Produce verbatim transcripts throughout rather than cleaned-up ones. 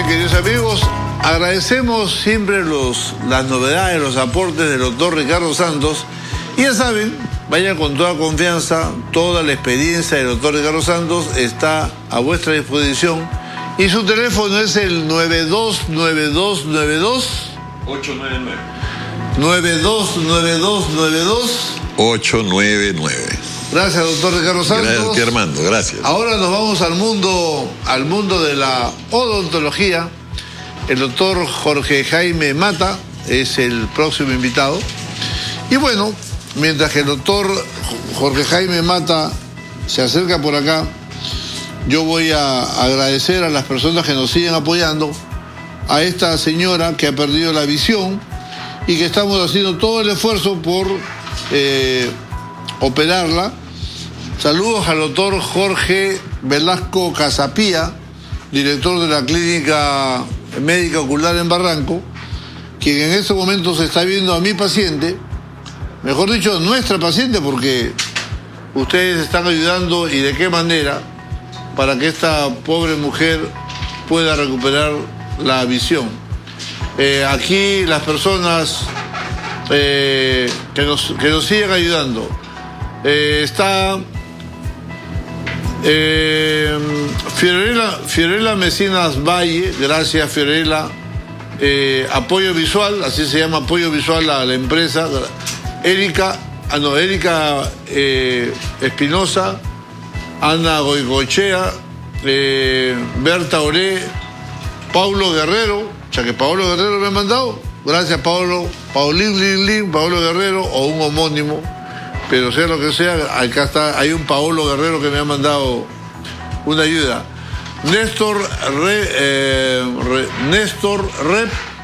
queridos amigos. Agradecemos siempre los, las novedades, los aportes del doctor Ricardo Santos. Y ya saben, vayan con toda confianza, toda la experiencia del doctor Ricardo Santos está a vuestra disposición. Y su teléfono es el nueve dos nueve dos nueve dos ocho nueve nueve. nueve dos nueve dos nueve dos ocho nueve nueve. Gracias, doctor Ricardo Santos. Gracias, Armando, gracias. Ahora nos vamos al mundo, al mundo de la odontología. El doctor Jorge Jaime Mata es el próximo invitado. Y bueno, mientras que el doctor Jorge Jaime Mata se acerca por acá, yo voy a agradecer a las personas que nos siguen apoyando, a esta señora que ha perdido la visión y que estamos haciendo todo el esfuerzo por eh, operarla. Saludos al doctor Jorge Velasco Casapía, director de la Clínica Médica Ocular en Barranco, quien en estos momentos está viendo a mi paciente, mejor dicho, nuestra paciente, porque ustedes están ayudando y de qué manera para que esta pobre mujer pueda recuperar la visión. Eh, aquí las personas eh, que, nos, que nos siguen ayudando. Eh, está eh, Fiorella, Fiorella Mesinas Valle, gracias Fiorella. Eh, apoyo visual, así se llama, apoyo visual a la empresa. Erika, ah, no, Erika eh, Espinosa, Ana Goicochea, eh, Berta Oré, Paulo Guerrero, ya que Paulo Guerrero me ha mandado. Gracias, Paulo. Paulín Lin Lin, Paulo Guerrero, o un homónimo, pero sea lo que sea, acá está, hay un Paolo Guerrero que me ha mandado una ayuda. Néstor Re, eh, Re, Néstor Rep,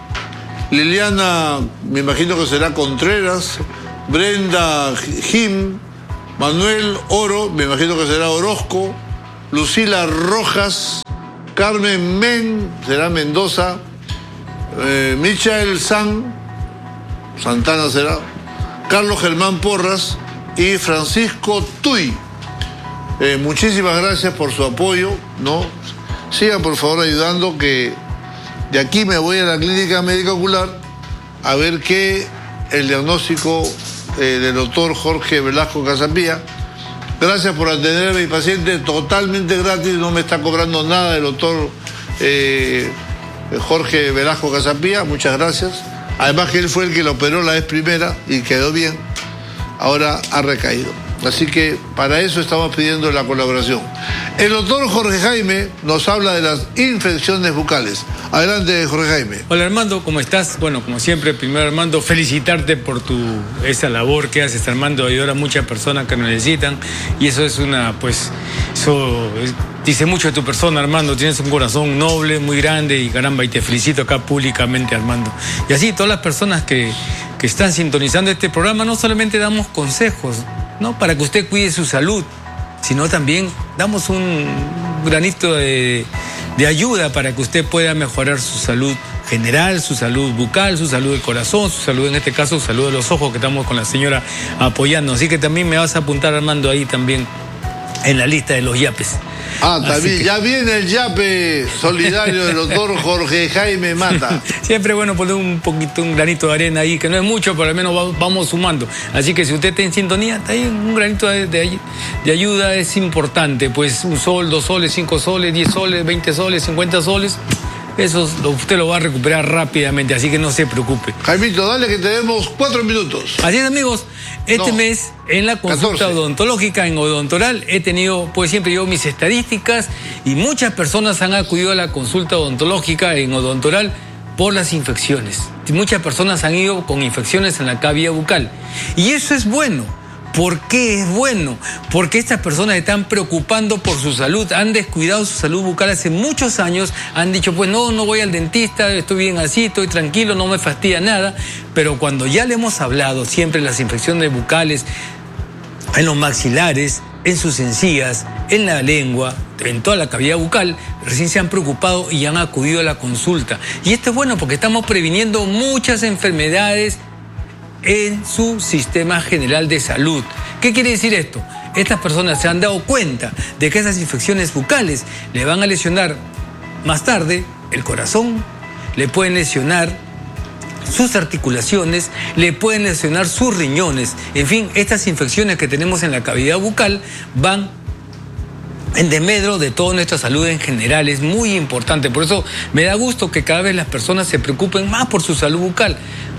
Liliana, me imagino que será Contreras, Brenda Jim, Manuel Oro, me imagino que será Orozco, Lucila Rojas, Carmen Men, será Mendoza, eh, Michael San, Santana será, Carlos Germán Porras y Francisco Tuy. Eh, muchísimas gracias por su apoyo, ¿no? Sigan por favor ayudando, que de aquí me voy a la Clínica Médica Ocular a ver qué el diagnóstico eh, del doctor Jorge Velasco Casapía. Gracias por atender a mi paciente totalmente gratis, no me está cobrando nada el doctor eh, Jorge Velasco Casapía, muchas gracias. Además que él fue el que lo operó la vez primera y quedó bien, ahora ha recaído. Así que para eso estamos pidiendo la colaboración. El doctor Jorge Jaime nos habla de las infecciones bucales. Adelante, Jorge Jaime. Hola, Armando, ¿cómo estás? Bueno, como siempre, primero, Armando, felicitarte por tu esa labor que haces, Armando, ayudar a muchas personas que nos necesitan. Y eso es una, pues, eso es, dice mucho de tu persona, Armando. Tienes un corazón noble, muy grande y caramba, y te felicito acá públicamente, Armando. Y así, todas las personas que, que están sintonizando este programa, no solamente damos consejos, ¿no?, para que usted cuide su salud, sino también damos un granito de, de ayuda para que usted pueda mejorar su salud general, su salud bucal, su salud del corazón, su salud, en este caso, su salud de los ojos, que estamos con la señora apoyando. Así que también me vas a apuntar, Armando, ahí también en la lista de los yapes. Ah, también, que... ya viene el yape solidario del doctor Jorge Jaime Mata. Siempre bueno poner un poquito, un granito de arena ahí, que no es mucho, pero al menos vamos sumando. Así que si usted está en sintonía, está ahí, un granito de, de, de ayuda es importante. Pues un sol, dos soles, cinco soles, diez soles, veinte soles, cincuenta soles, eso usted lo va a recuperar rápidamente, así que no se preocupe. Jaimito, dale que tenemos cuatro minutos. Así es, amigos. Este no, mes, en la consulta catorce. Odontológica, en Odontoral, he tenido, pues siempre yo, mis estadísticas, y muchas personas han acudido a la consulta odontológica en Odontoral por las infecciones. Muchas personas han ido con infecciones en la cavidad bucal. Y eso es bueno. ¿Por qué es bueno? Porque estas personas están preocupando por su salud, han descuidado su salud bucal hace muchos años, han dicho, pues no, no voy al dentista, estoy bien así, estoy tranquilo, no me fastidia nada, pero cuando ya le hemos hablado siempre de las infecciones bucales, en los maxilares, en sus encías, en la lengua, en toda la cavidad bucal, recién se han preocupado y han acudido a la consulta. Y esto es bueno porque estamos previniendo muchas enfermedades en su sistema general de salud. ¿Qué quiere decir esto? Estas personas se han dado cuenta de que esas infecciones bucales le van a lesionar más tarde el corazón, le pueden lesionar sus articulaciones, le pueden lesionar sus riñones. En fin, estas infecciones que tenemos en la cavidad bucal van en desmedro de toda nuestra salud en general. Es muy importante. Por eso me da gusto que cada vez las personas se preocupen más por su salud bucal.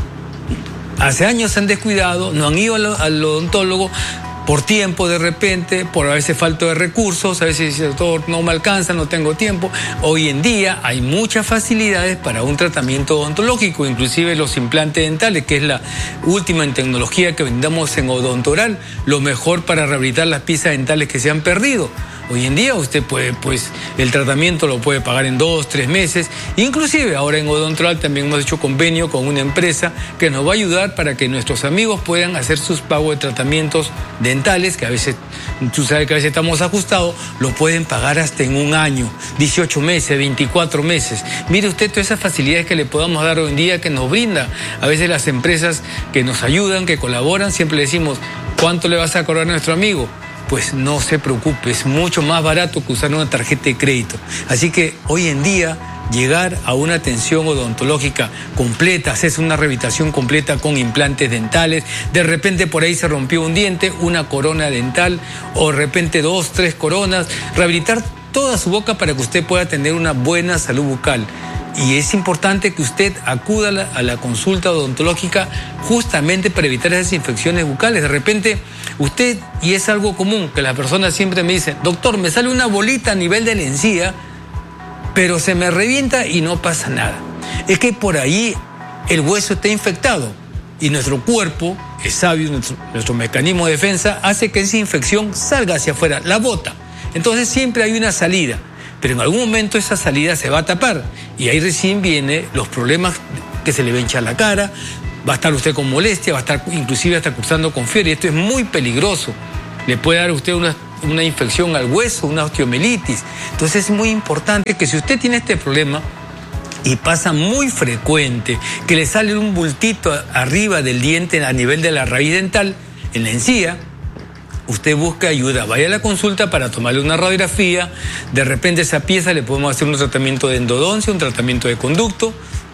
Hace años se han descuidado, no han ido al, al odontólogo por tiempo de repente, por a veces falta de recursos, a veces dice, doctor, no me alcanza, no tengo tiempo. Hoy en día hay muchas facilidades para un tratamiento odontológico, inclusive los implantes dentales, que es la última en tecnología que vendamos en Odontoral, lo mejor para rehabilitar las piezas dentales que se han perdido. Hoy en día usted puede, pues, el tratamiento lo puede pagar en dos, tres meses. Inclusive ahora en Odontoral también hemos hecho convenio con una empresa que nos va a ayudar para que nuestros amigos puedan hacer sus pagos de tratamientos dentales, que a veces, tú sabes que a veces estamos ajustados, lo pueden pagar hasta en un año, dieciocho meses, veinticuatro meses. Mire usted todas esas facilidades que le podamos dar hoy en día que nos brinda. A veces las empresas que nos ayudan, que colaboran, siempre le decimos, ¿cuánto le vas a cobrar a nuestro amigo? Pues no se preocupe, es mucho más barato que usar una tarjeta de crédito. Así que hoy en día llegar a una atención odontológica completa, hacerse una rehabilitación completa con implantes dentales, de repente por ahí se rompió un diente, una corona dental, o de repente dos, tres coronas, rehabilitar toda su boca para que usted pueda tener una buena salud bucal. Y es importante que usted acuda a la, a la consulta odontológica justamente para evitar esas infecciones bucales. De repente, usted, y es algo común, que las personas siempre me dicen, doctor, me sale una bolita a nivel de la encía, pero se me revienta y no pasa nada. Es que por ahí el hueso está infectado y nuestro cuerpo es sabio, nuestro, nuestro mecanismo de defensa hace que esa infección salga hacia afuera, la bota. Entonces siempre hay una salida. Pero en algún momento esa salida se va a tapar y ahí recién vienen los problemas que se le va a hinchar la cara, va a estar usted con molestia, va a estar inclusive hasta cursando con fiebre, y esto es muy peligroso. Le puede dar a usted una, una infección al hueso, una osteomelitis. Entonces es muy importante que si usted tiene este problema y pasa muy frecuente, que le sale un bultito arriba del diente a nivel de la raíz dental, en la encía, usted busca ayuda, vaya a la consulta para tomarle una radiografía, de repente esa pieza le podemos hacer un tratamiento de endodoncia, un tratamiento de conducto,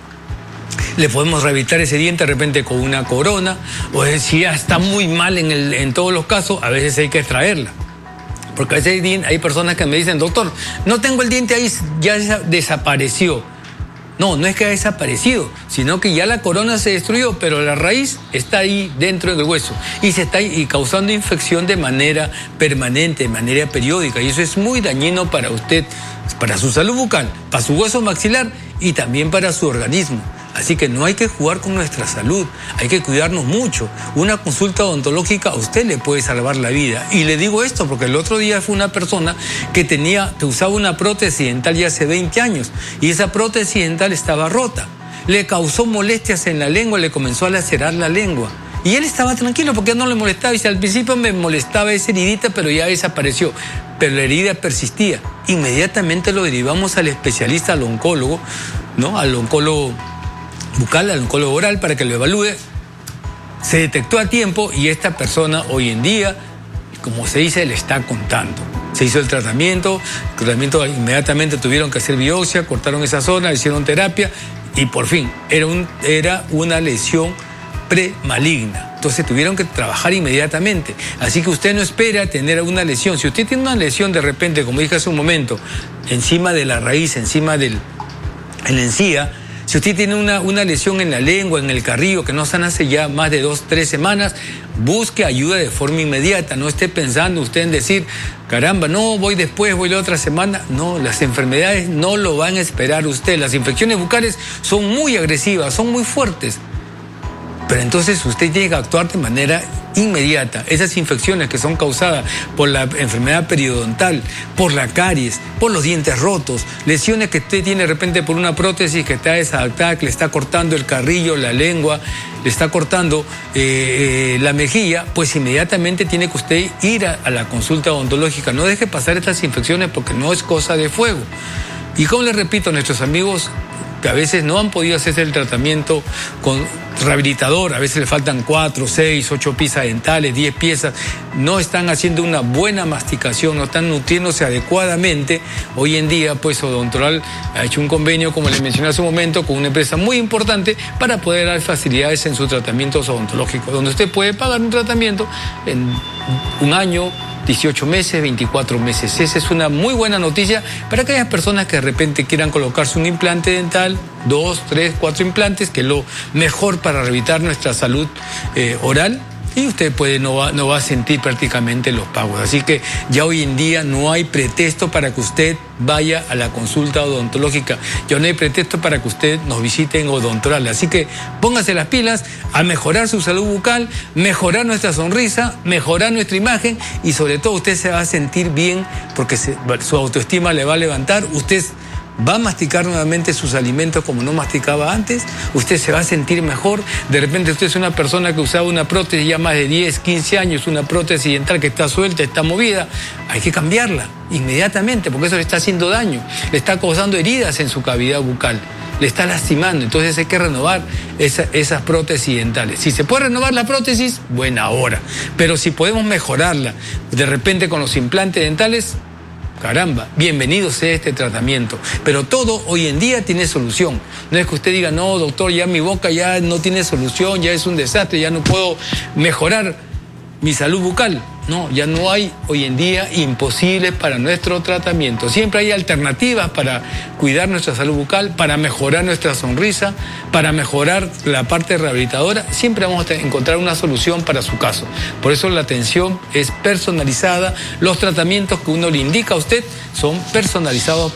le podemos rehabilitar ese diente de repente con una corona, o si ya está muy mal en, el, en todos los casos, a veces hay que extraerla. Porque a veces hay, hay personas que me dicen, doctor, no tengo el diente ahí, ya desapareció. No, no es que haya desaparecido, sino que ya la corona se destruyó, pero la raíz está ahí dentro del hueso y se está y causando infección de manera permanente, de manera periódica. Y eso es muy dañino para usted, para su salud bucal, para su hueso maxilar y también para su organismo. Así que no hay que jugar con nuestra salud, hay que cuidarnos mucho. Una consulta odontológica a usted le puede salvar la vida. Y le digo esto porque el otro día fue una persona que tenía, que usaba una prótesis dental ya hace veinte años y esa prótesis dental estaba rota. Le causó molestias en la lengua, le comenzó a lacerar la lengua. Y él estaba tranquilo porque no le molestaba. Dice, al principio me molestaba esa heridita, pero ya desapareció. Pero la herida persistía. Inmediatamente lo derivamos al especialista, al oncólogo, ¿no? Al oncólogo bucal, al oncólogo oral, para que lo evalúe. Se detectó a tiempo y esta persona hoy en día, como se dice, le está contando. Se hizo el tratamiento, el tratamiento inmediatamente tuvieron que hacer biopsia, cortaron esa zona, hicieron terapia y por fin era, un, era una lesión premaligna. Entonces tuvieron que trabajar inmediatamente. Así que usted no espera tener una lesión. Si usted tiene una lesión de repente, como dije hace un momento, encima de la raíz, encima del, en la encía, si usted tiene una, una lesión en la lengua, en el carrillo, que no sana hace ya más de dos, tres semanas, busque ayuda de forma inmediata. No esté pensando usted en decir, caramba, no, voy después, voy la otra semana. No, las enfermedades no lo van a esperar usted. Las infecciones bucales son muy agresivas, son muy fuertes. Pero entonces usted tiene que actuar de manera inmediata. Esas infecciones que son causadas por la enfermedad periodontal, por la caries, por los dientes rotos, lesiones que usted tiene de repente por una prótesis que está desadaptada, que le está cortando el carrillo, la lengua, le está cortando eh, eh, la mejilla, pues inmediatamente tiene que usted ir a, a la consulta odontológica. No deje pasar estas infecciones porque no es cosa de fuego. Y como les repito a nuestros amigos que a veces no han podido hacerse el tratamiento con rehabilitador, a veces le faltan cuatro, seis, ocho piezas dentales, diez piezas, no están haciendo una buena masticación, no están nutriéndose adecuadamente. Hoy en día, pues Odontoral ha hecho un convenio, como les mencioné hace un momento, con una empresa muy importante para poder dar facilidades en sus tratamientos odontológicos, donde usted puede pagar un tratamiento en un año, dieciocho meses, veinticuatro meses. Esa es una muy buena noticia para aquellas personas que de repente quieran colocarse un implante dental, dos, tres, cuatro implantes, que es lo mejor para rehabilitar nuestra salud eh, oral. Y usted puede, no, va, no va a sentir prácticamente los pagos. Así que ya hoy en día no hay pretexto para que usted vaya a la consulta odontológica. Ya no hay pretexto para que usted nos visite en Odontoral. Así que póngase las pilas a mejorar su salud bucal, mejorar nuestra sonrisa, mejorar nuestra imagen y sobre todo usted se va a sentir bien porque se, su autoestima le va a levantar. Usted va a masticar nuevamente sus alimentos como no masticaba antes, usted se va a sentir mejor. De repente usted es una persona que usaba una prótesis ya más de diez, quince años, una prótesis dental que está suelta, está movida, hay que cambiarla inmediatamente porque eso le está haciendo daño, le está causando heridas en su cavidad bucal, le está lastimando. Entonces hay que renovar esa, esas prótesis dentales. Si se puede renovar la prótesis, buena hora, pero si podemos mejorarla de repente con los implantes dentales, caramba, bienvenido sea este tratamiento. Pero todo hoy en día tiene solución. No es que usted diga, no, doctor, ya mi boca ya no tiene solución, ya es un desastre, ya no puedo mejorar mi salud bucal. No, ya no hay hoy en día imposibles para nuestro tratamiento. Siempre hay alternativas para cuidar nuestra salud bucal, para mejorar nuestra sonrisa, para mejorar la parte rehabilitadora. Siempre vamos a encontrar una solución para su caso. Por eso la atención es personalizada. Los tratamientos que uno le indica a usted son personalizados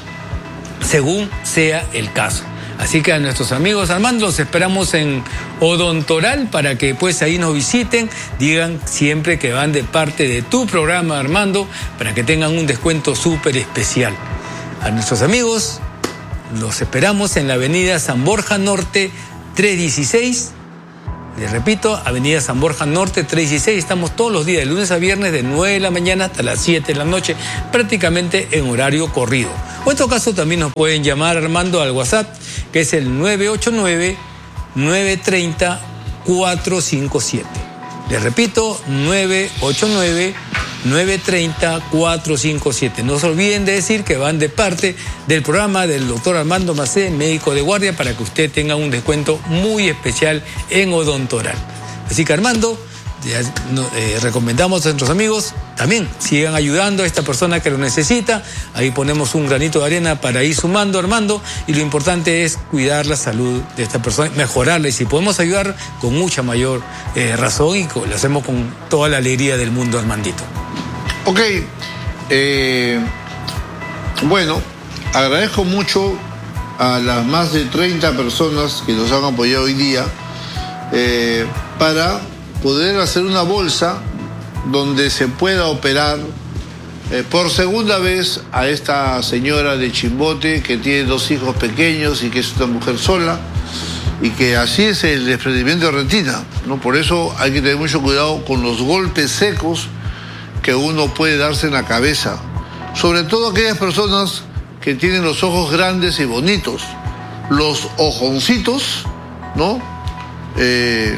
según sea el caso. Así que a nuestros amigos, Armando, los esperamos en Odontoral para que pues ahí nos visiten, digan siempre que van de parte de tu programa, Armando, para que tengan un descuento súper especial. A nuestros amigos, los esperamos en la avenida San Borja Norte trescientos dieciséis. Les repito, avenida San Borja Norte trescientos dieciséis, estamos todos los días, de lunes a viernes, de nueve de la mañana hasta las siete de la noche, prácticamente en horario corrido. O en todo caso también nos pueden llamar, Armando, al WhatsApp, que es el nueve ocho nueve, nueve tres cero, cuatro cinco siete. Les repito, nueve ocho nueve, nueve tres cero, cuatro cinco siete. No se olviden de decir que van de parte del programa del doctor Armando Macé, médico de guardia, para que usted tenga un descuento muy especial en Odontoral. Así que, Armando, ya, eh, recomendamos a nuestros amigos también sigan ayudando a esta persona que lo necesita. Ahí ponemos un granito de arena para ir sumando, Armando, y lo importante es cuidar la salud de esta persona, mejorarla, y si podemos ayudar con mucha mayor eh, razón, y lo hacemos con toda la alegría del mundo, Armandito. Ok, eh, bueno, agradezco mucho a las más de treinta personas que nos han apoyado hoy día eh, para poder hacer una bolsa donde se pueda operar eh, por segunda vez a esta señora de Chimbote que tiene dos hijos pequeños y que es una mujer sola y que así es el desprendimiento de retina, ¿no? Por eso hay que tener mucho cuidado con los golpes secos que uno puede darse en la cabeza, sobre todo aquellas personas que tienen los ojos grandes y bonitos, los ojoncitos, ¿no? Eh,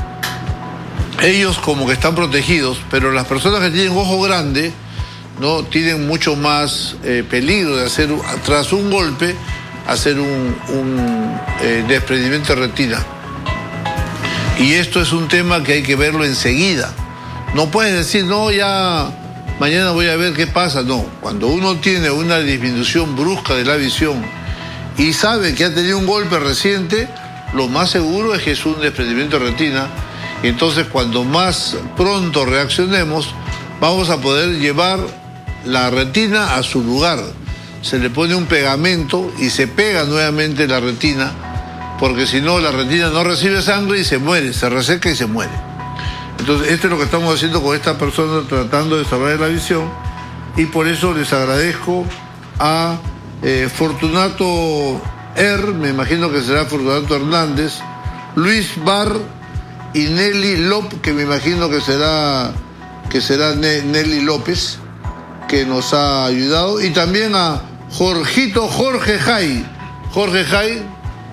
ellos como que están protegidos, pero las personas que tienen ojo grande, ¿no? Tienen mucho más eh, peligro de hacer, tras un golpe, hacer un, un eh, desprendimiento de retina. Y esto es un tema que hay que verlo enseguida. No puedes decir, no, ya mañana voy a ver qué pasa. No, cuando uno tiene una disminución brusca de la visión y sabe que ha tenido un golpe reciente, lo más seguro es que es un desprendimiento de retina. Y entonces, cuando más pronto reaccionemos, vamos a poder llevar la retina a su lugar. Se le pone un pegamento y se pega nuevamente la retina, porque si no, la retina no recibe sangre y se muere, se reseca y se muere. Entonces, esto es lo que estamos haciendo con esta persona, tratando de salvar la visión, y por eso les agradezco a eh, Fortunato Er, me imagino que será Fortunato Hernández, Luis Bar y Nelly López, que me imagino que será, que será Nelly López, que nos ha ayudado, y también a Jorgito Jorge Jai. Jorge Jai,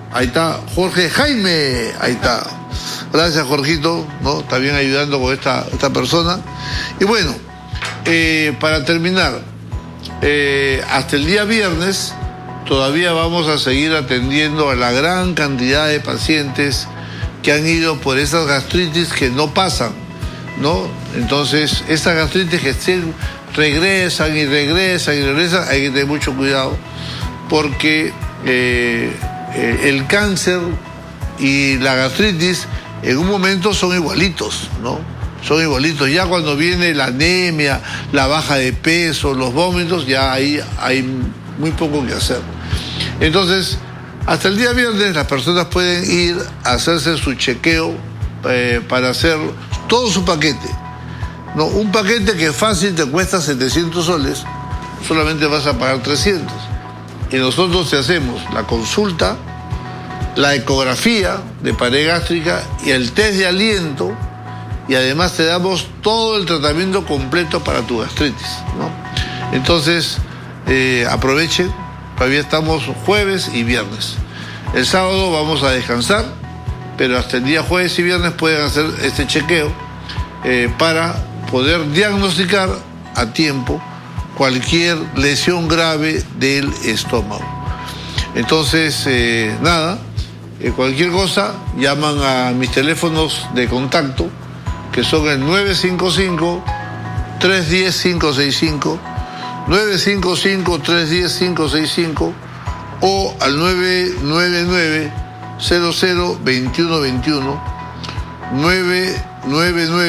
Ahí está Jorge Jaime, ahí está. Gracias, Jorgito, ¿no? Está bien ayudando con esta, esta persona. Y bueno, eh, para terminar, eh, hasta el día viernes todavía vamos a seguir atendiendo a la gran cantidad de pacientes que han ido por esas gastritis que no pasan, ¿no? Entonces, esas gastritis que estén, regresan y regresan y regresan, hay que tener mucho cuidado porque eh, el cáncer y la gastritis en un momento son igualitos, ¿no? Son igualitos. Ya cuando viene la anemia, la baja de peso, los vómitos, ya ahí hay muy poco que hacer. Entonces, hasta el día viernes las personas pueden ir a hacerse su chequeo eh, para hacer todo su paquete. No, un paquete que fácil te cuesta setecientos soles, solamente vas a pagar trescientos. Y nosotros te hacemos la consulta, la ecografía de pared gástrica y el test de aliento, y además te damos todo el tratamiento completo para tu gastritis, ¿no? Entonces, eh, aprovechen, todavía estamos jueves y viernes. El sábado vamos a descansar, pero hasta el día jueves y viernes pueden hacer este chequeo eh, para poder diagnosticar a tiempo cualquier lesión grave del estómago. Entonces, eh, nada, eh, cualquier cosa, llaman a mis teléfonos de contacto, que son el nueve cinco cinco, tres uno cero, cinco seis cinco, nueve cinco cinco, tres uno cero, cinco seis cinco o al nueve nueve nueve, cero cero, dos uno dos uno, nueve nueve nueve